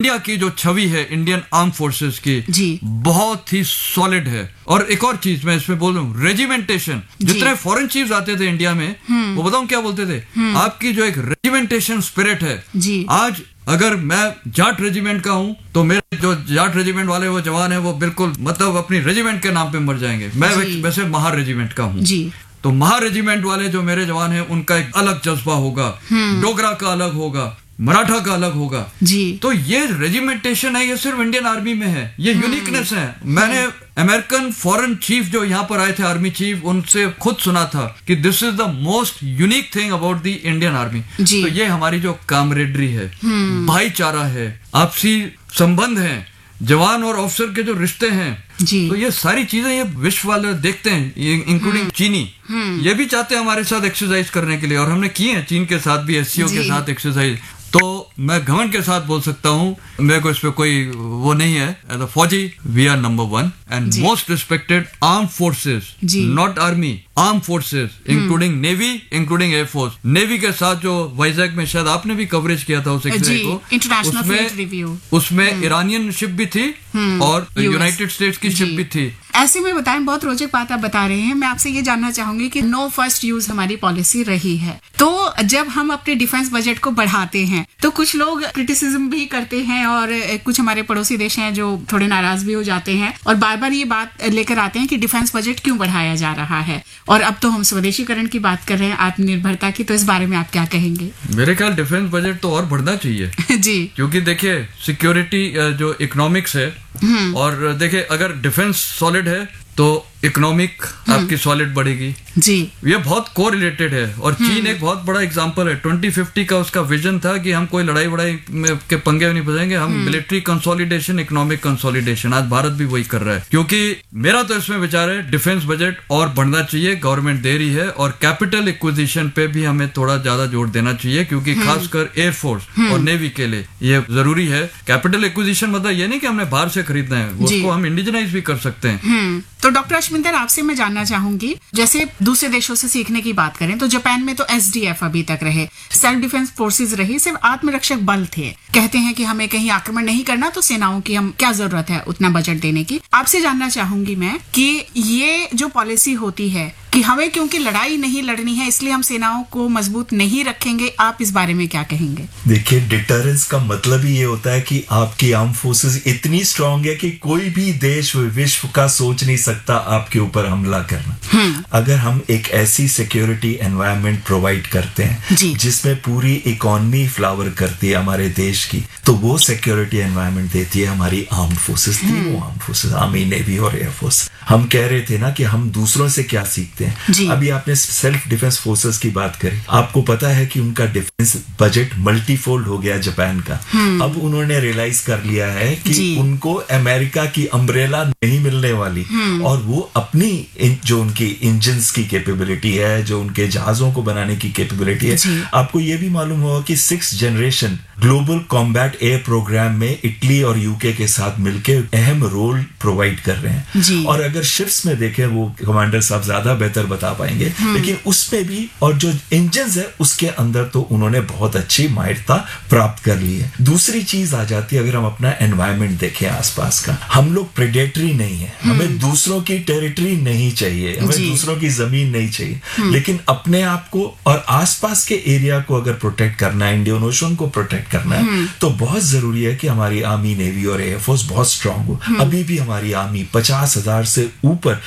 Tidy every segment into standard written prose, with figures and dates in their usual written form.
India की जो छवि है इंडियन आर्म फोर्सेस की बहुत ही सॉलिड है। और एक और चीज मैं इसमें बोल रहा हूँ, रेजिमेंटेशन। जितने फॉरेन चीफ्स आते थे इंडिया में वो बताऊं क्या बोलते थे, आपकी जो एक रेजिमेंटेशन स्पिरिट है। आज अगर मैं जाट रेजिमेंट का हूं तो मेरे जो जाट रेजिमेंट वाले वो जवान है वो बिल्कुल मतलब अपनी रेजिमेंट के नाम पे मर जाएंगे। मैं वैसे महार रेजिमेंट का हूं, तो महार रेजिमेंट वाले जो मेरे जवान हैं उनका एक अलग जज्बा होगा, डोगरा का अलग होगा, मराठा का अलग होगा तो ये रेजिमेंटेशन है, ये सिर्फ इंडियन आर्मी में है, ये यूनिकनेस है। मैंने अमेरिकन फॉरेन चीफ जो यहाँ पर आए थे, आर्मी चीफ, उनसे खुद सुना था कि this is the most unique thing about the Indian army. तो ये हमारी जो कामरेडरी है, भाईचारा है, आपसी संबंध है, जवान और ऑफिसर के जो रिश्ते हैं, तो ये सारी चीजें ये विश्व वाले देखते हैं, इंक्लूडिंग चीनी। ये भी चाहते हैं हमारे साथ एक्सरसाइज करने के लिए, और हमने किए हैं चीन के साथ भी, एससीओ के साथ एक्सरसाइज। तो मैं घमंड के साथ बोल सकता हूँ, मेरे को इस पे कोई वो नहीं है। एज अ फौजी we are number 1 and most respected arm forces, not army, arm forces including navy, including air force. Navy के साथ जो वाइजैक में शायद आपने भी कवरेज किया था उस एक्सरे को, उसमें ईरानियन शिप भी थी और यूनाइटेड स्टेट्स की शिप भी थी। ऐसे में बताएं, बहुत रोचक बात आप बता रहे हैं। मैं आपसे ये जानना चाहूंगी कि नो फर्स्ट यूज हमारी पॉलिसी रही है, तो जब हम अपने डिफेंस बजट को बढ़ाते हैं तो कुछ लोग क्रिटिसिज्म भी करते हैं और कुछ हमारे पड़ोसी देश हैं जो थोड़े नाराज भी हो जाते हैं और बार बार ये बात लेकर आते हैं कि डिफेंस बजट क्यों बढ़ाया जा रहा है। और अब तो हम स्वदेशीकरण की बात कर रहे हैं, आत्मनिर्भरता की, तो इस बारे में आप क्या कहेंगे? मेरे ख्याल डिफेंस बजट तो और बढ़ना चाहिए जी, क्योंकि देखिए सिक्योरिटी जो इकोनॉमिक्स है, और देखिए अगर डिफेंस सॉलिड है तो इकोनॉमिक आपकी सॉलिड बढ़ेगी जी। ये बहुत कोरिलेटेड है। और चीन एक बहुत बड़ा एग्जांपल है। 2050 का उसका विजन था कि हम कोई लड़ाई वड़ाई के पंगे नहीं फंसेंगे, हम मिलिट्री कंसोलिडेशन, इकोनॉमिक कंसोलिडेशन। आज भारत भी वही कर रहा है। क्योंकि मेरा तो इसमें विचार है डिफेंस बजट और बढ़ना चाहिए, गवर्नमेंट दे रही है, और कैपिटल एक्विजिशन पे भी हमें थोड़ा ज्यादा जोर देना चाहिए, क्योंकि खासकर एयरफोर्स और नेवी के लिए ये जरूरी है। कैपिटल एक्विजिशन मतलब ये नहीं कि हमने बाहर से खरीदना है, उसको हम इंडिजनाइज भी कर सकते हैं। तो डॉक्टर अश्विंदर, आपसे मैं जानना चाहूंगी, जैसे दूसरे देशों से सीखने की बात करें तो जापान में तो एसडीएफ अभी तक रहे, सेल्फ डिफेंस फोर्सेस रही, सिर्फ आत्मरक्षक बल थे। कहते हैं कि हमें कहीं आक्रमण नहीं करना तो सेनाओं की हम क्या जरूरत है उतना बजट देने की। आपसे जानना चाहूंगी मैं कि ये जो पॉलिसी होती है कि हमें क्योंकि लड़ाई नहीं लड़नी है इसलिए हम सेनाओं को मजबूत नहीं रखेंगे, आप इस बारे में क्या कहेंगे? देखिए, डिटरेंस का मतलब ही ये होता है कि आपकी आर्म फोर्सेस इतनी स्ट्रांग है कि कोई भी देश विश्व का सोच नहीं सकता आपके ऊपर हमला करना। अगर हम एक ऐसी सिक्योरिटी एनवायरनमेंट प्रोवाइड करते हैं जिसमें पूरी इकोनॉमी फ्लावर करती है हमारे देश की, तो वो सिक्योरिटी एनवायरनमेंट देती है हमारी आर्म फोर्सेस, तीनों आर्म फोर्सेस, आर्मी, नेवी और एयरफोर्स। हम कह रहे थे ना कि हम दूसरों से क्या सीखते हैं। अभी आपने सेल्फ डिफेंस फोर्सेस की बात करी, आपको पता है कि उनका डिफेंस बजट मल्टीफोल्ड हो गया जापान का। अब उन्होंने रियलाइज कर लिया है कि उनको अमेरिका की अम्ब्रेला नहीं मिलने वाली, और वो अपनी जो उनकी इंजन्स की कैपेबिलिटी है, जो उनके जहाजों को बनाने की कैपेबिलिटी है, आपको ये भी मालूम होगा कि 6th generation global combat air programme में इटली और यूके के साथ मिलकर अहम रोल प्रोवाइड कर रहे हैं। और अगर शिप्स में देखें, वो कमांडर साहब ज्यादा बेहतर बता पाएंगे, लेकिन उसमें भी और जो इंजन्स है उसके अंदर तो उन्होंने बहुत अच्छी माहिरता प्राप्त कर ली है। दूसरी चीज आ जाती है, अगर हम अपना एनवायरनमेंट देखें आसपास का, हम लोग प्रेडेटरी नहीं है, हमें दूसरों की टेरिटरी नहीं चाहिए, हमें दूसरों की जमीन नहीं चाहिए, लेकिन अपने आप को और आसपास के एरिया को अगर प्रोटेक्ट करना है, इंडियन ओशन को प्रोटेक्ट करना है, तो बहुत जरूरी है कि हमारी आर्मी, नेवी और एयरफोर्स बहुत स्ट्रांग हो। अभी भी हमारी आर्मी 50,000 से ऊपर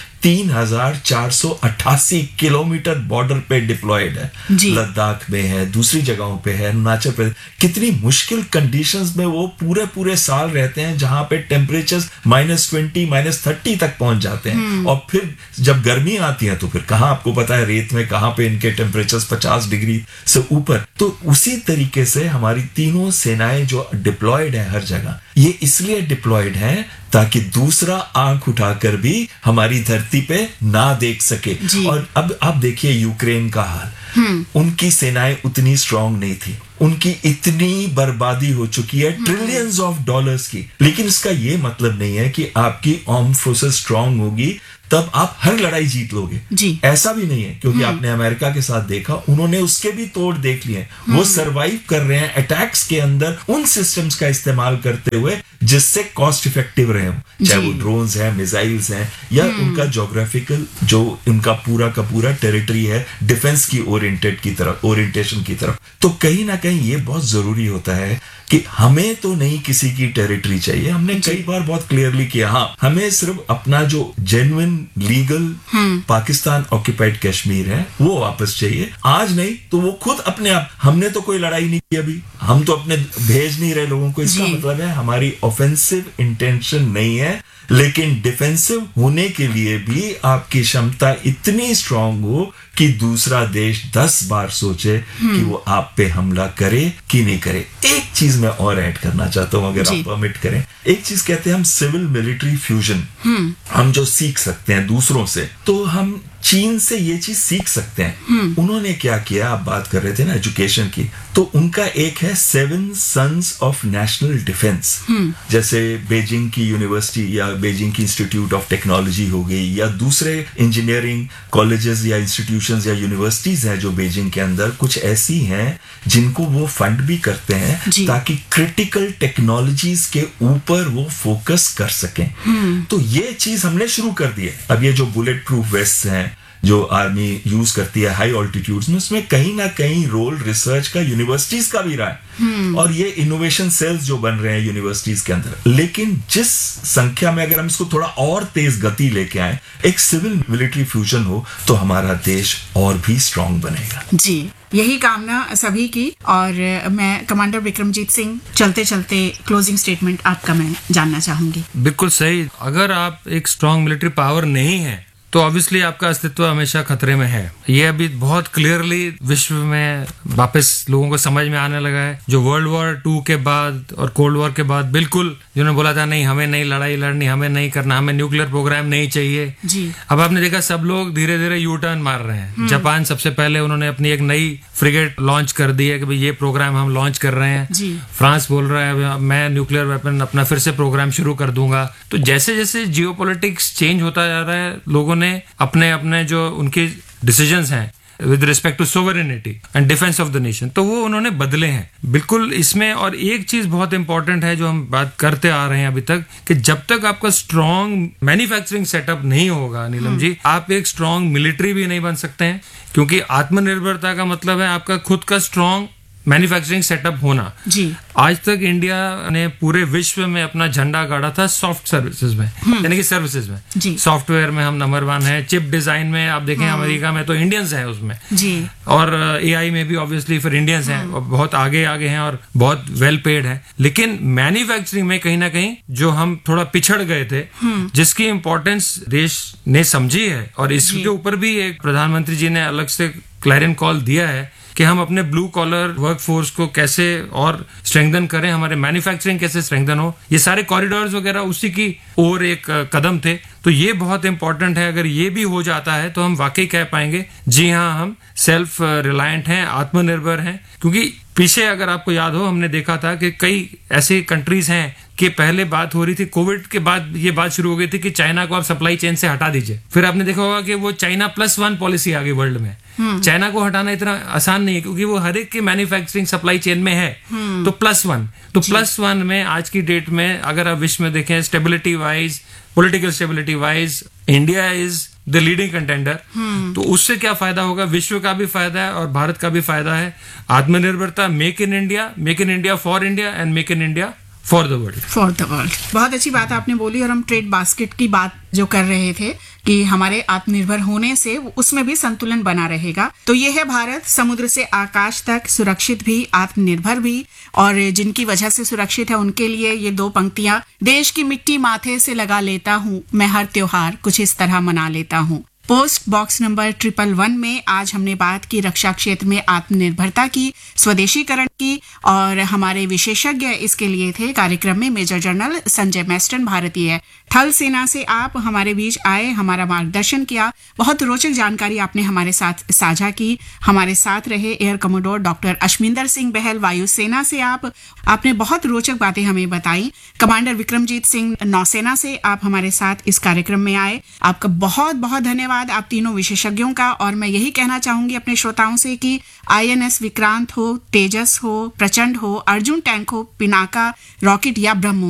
3,488 किलोमीटर बॉर्डर पे डिप्लॉयड है, लद्दाख में है, दूसरी जगहों पे है, अरुणाचल प्रदेश। कितनी मुश्किल कंडीशंस में वो पूरे साल रहते हैं, जहां पे टेम्परेचर्स -20, -30 तक पहुंच जाते हैं। और फिर जब गर्मी आती है तो फिर कहां, आपको पता है रेत में कहां पे इनके टेम्परेचर्स 50 डिग्री से ऊपर। तो उसी तरीके से हमारी तीनों सेनाएं जो डिप्लॉयड है हर जगह, ये इसलिए डिप्लॉयड है ताकि दूसरा आंख उठाकर भी हमारी धरती पे ना देख सके। और अब आप देखिए यूक्रेन का हाल, उनकी सेनाएं उतनी स्ट्रांग नहीं थी, उनकी इतनी बर्बादी हो चुकी है ट्रिलियंस ऑफ डॉलर्स की, लेकिन इसका ये मतलब नहीं है कि आपकी आर्म फोर्सेस स्ट्रांग होगी तब आप हर लड़ाई जीत लोगे जी। ऐसा भी नहीं है, क्योंकि आपने अमेरिका के साथ देखा, उन्होंने उसके भी तोड़ देख लिए। वो सरवाइव कर रहे हैं अटैक्स के अंदर उन सिस्टम्स का इस्तेमाल करते हुए जिससे कॉस्ट इफेक्टिव रहे हो, चाहे वो ड्रोन्स हैं, मिसाइल्स हैं, या उनका ज्योग्राफिकल जो उनका पूरा का पूरा टेरिटरी है डिफेंस की ओरिएंटेशन की तरफ। तो कहीं ना कहीं ये बहुत जरूरी होता है कि हमें तो नहीं किसी की टेरिटरी चाहिए। हमने कई बार बहुत क्लियरली किया, हाँ हमें सिर्फ अपना जो genuine legal Pakistan occupied Kashmir है वो वापस चाहिए। आज नहीं तो वो खुद अपने आप, हमने तो कोई लड़ाई नहीं की अभी, हम तो अपने भेज नहीं रहे लोगों को। इसका मतलब है हमारी ऑफेंसिव इंटेंशन नहीं है, लेकिन डिफेंसिव होने के लिए भी आपकी क्षमता इतनी स्ट्रांग हो कि दूसरा देश 10 बार सोचे कि वो आप पे हमला करे कि नहीं करे। एक चीज मैं और ऐड करना चाहता हूं, अगर आप परमिट करें। एक चीज कहते हैं हम सिविल मिलिट्री फ्यूजन, हम जो सीख सकते हैं दूसरों से, तो हम चीन से ये चीज सीख सकते हैं। उन्होंने क्या किया, आप बात कर रहे थे ना एजुकेशन की, तो उनका एक है 7 सन्स ऑफ नेशनल डिफेंस। जैसे बीजिंग की यूनिवर्सिटी या बीजिंग की इंस्टीट्यूट ऑफ टेक्नोलॉजी हो गई, या दूसरे इंजीनियरिंग कॉलेजेस या इंस्टीट्यूशंस या यूनिवर्सिटीज हैं जो बीजिंग के अंदर कुछ ऐसी हैं जिनको वो फंड भी करते हैं ताकि क्रिटिकल टेक्नोलॉजीज के ऊपर वो फोकस कर सकें। तो ये चीज हमने शुरू कर दी है। अब ये जो बुलेट प्रूफ वेस्ट हैं जो आर्मी यूज करती है हाई ऑल्टीट्यूड्स में, उसमें कहीं ना कहीं रोल रिसर्च का यूनिवर्सिटीज का भी रहा है, और ये इनोवेशन सेल्स जो बन रहे हैं यूनिवर्सिटीज के अंदर। लेकिन जिस संख्या में अगर हम इसको थोड़ा और तेज गति लेके आए, एक सिविल मिलिट्री फ्यूजन हो, तो हमारा देश और भी स्ट्रांग बनेगा। जी, यही कामना सभी की। और मैं कमांडर विक्रमजीत सिंह, चलते चलते क्लोजिंग स्टेटमेंट आपका मैं जानना चाहूंगी। बिल्कुल सही। अगर आप एक स्ट्रांग मिलिट्री पावर नहीं है तो ऑब्वियसली आपका अस्तित्व हमेशा खतरे में है। ये अभी बहुत क्लियरली विश्व में वापस लोगों को समझ में आने लगा है। जो वर्ल्ड वॉर 2 के बाद और कोल्ड वॉर के बाद बिल्कुल जिन्होंने बोला था नहीं हमें नहीं लड़ाई लड़नी, हमें नहीं करना, हमें न्यूक्लियर प्रोग्राम नहीं चाहिए जी। अब आपने देखा सब लोग धीरे धीरे यू टर्न मार रहे हैं। जापान सबसे पहले उन्होंने अपनी एक नई फ्रिगेट लॉन्च कर दी है कि भाई ये प्रोग्राम हम लॉन्च कर रहे हैं जी। फ्रांस बोल रहा है मैं न्यूक्लियर वेपन अपना फिर से प्रोग्राम शुरू कर दूंगा। तो जैसे जैसे जियोपॉलिटिक्स चेंज होता जा रहा है, लोगों ने अपने अपने जो उनके डिसीजंस हैं with respect to sovereignty and defence of the nation, तो वो उन्होंने बदले हैं बिल्कुल इसमें। और एक चीज बहुत इंपॉर्टेंट है जो हम बात करते आ रहे हैं अभी तक, कि जब तक आपका स्ट्रॉन्ग मैन्युफैक्चरिंग सेटअप नहीं होगा नीलम जी, आप एक स्ट्रॉन्ग मिलिट्री भी नहीं बन सकते हैं। क्योंकि आत्मनिर्भरता का मतलब है आपका खुद का स्ट्रॉन्ग मैन्युफैक्चरिंग सेटअप होना जी। आज तक इंडिया ने पूरे विश्व में अपना झंडा गाड़ा था सॉफ्ट सर्विसेज में, यानी कि सर्विसेज में। सॉफ्टवेयर में हम नंबर 1 है, चिप डिजाइन में आप देखें अमेरिका में तो इंडियंस हैं उसमें जी। और एआई में भी ऑब्वियसली फिर इंडियंस हैं और बहुत आगे आगे हैं और बहुत वेल पेड है। लेकिन मैन्युफैक्चरिंग में कहीं ना कहीं जो हम थोड़ा पिछड़ गए थे, जिसकी इंपॉर्टेंस देश ने समझी है, और इसके ऊपर भी एक प्रधानमंत्री जी ने अलग से क्लैरियन कॉल दिया है कि हम अपने ब्लू कॉलर वर्कफोर्स को कैसे और स्ट्रेंथन करें, हमारे मैन्युफैक्चरिंग कैसे स्ट्रेंथन हो। ये सारे कॉरिडोर्स वगैरह उसी की और एक कदम थे। तो ये बहुत इंपॉर्टेंट है। अगर ये भी हो जाता है तो हम वाकई कह पाएंगे जी हाँ हम सेल्फ रिलायंट हैं, आत्मनिर्भर हैं। क्योंकि पीछे अगर आपको याद हो हमने देखा था कि कई ऐसी कंट्रीज हैं कि पहले बात हो रही थी, कोविड के बाद ये बात शुरू हो गई थी कि चाइना को आप सप्लाई चेन से हटा दीजिए। फिर आपने देखा होगा कि वो चाइना +1 पॉलिसी आ गई वर्ल्ड में। चाइना को हटाना इतना आसान नहीं है क्योंकि वो हर एक के मैन्युफैक्चरिंग सप्लाई चेन में है। तो +1, तो +1 में आज की डेट में अगर आप विश्व में देखें stability wise, political stability wise, India is the leading contender. तो उससे क्या फायदा होगा, विश्व का भी फायदा है और भारत का भी फायदा है। आत्मनिर्भरता, make in India for India and make in India for the world. बहुत अच्छी बात आपने बोली। और हम ट्रेड बास्केट की बात जो कर रहे थे कि हमारे आत्मनिर्भर होने से उसमें भी संतुलन बना रहेगा। तो ये है भारत, समुद्र से आकाश तक सुरक्षित भी, आत्मनिर्भर भी, और जिनकी वजह से सुरक्षित है उनके लिए ये 2 पंक्तियां, देश की मिट्टी माथे से लगा लेता हूँ मैं, हर त्योहार कुछ इस तरह मना लेता हूँ, पोस्ट बॉक्स नंबर 111 में आज हमने बात की रक्षा क्षेत्र में आत्मनिर्भरता की, स्वदेशीकरण की, और हमारे विशेषज्ञ इसके लिए थे कार्यक्रम में मेजर जनरल संजय मैस्टन, भारतीय थल सेना से आप हमारे बीच आए, हमारा मार्गदर्शन किया, बहुत रोचक जानकारी आपने हमारे साथ साझा की। हमारे साथ रहे एयर कमोडोर डॉक्टर अश्मिंदर सिंह बहल, वायुसेना से आपने बहुत रोचक बातें हमें बताई। कमांडर विक्रमजीत सिंह, नौसेना से आप हमारे साथ इस कार्यक्रम में आए, आपका बहुत बहुत धन्यवाद आप तीनों विशेषज्ञों का। और मैं यही कहना चाहूंगी अपने श्रोताओं से कि INS विक्रांत हो, तेजस हो, प्रचंड हो, अर्जुन टैंक हो, पिनाका रॉकेट या ब्रह्मोस,